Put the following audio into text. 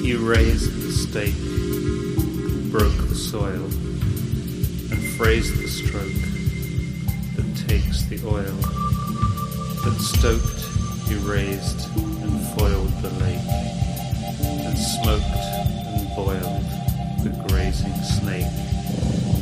He raised the stake, broke the soil, and phrased the stroke that takes the oil, that stoked, he raised and foiled the lake, and smoked and boiled the grazing snake.